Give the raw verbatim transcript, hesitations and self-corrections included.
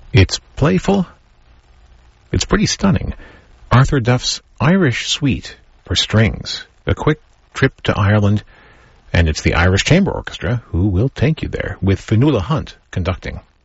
It's playful. It's pretty stunning. Arthur Duff's Irish Suite for strings. A quick trip to Ireland, and it's the Irish Chamber Orchestra who will take you there, with Fionnuala Hunt conducting.